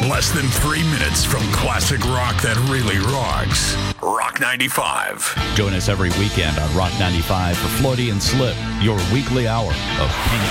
Less than 3 minutes from classic rock that really rocks. Rock 95. Join us every weekend on Rock 95 for Floaty and Slip, your weekly hour of pink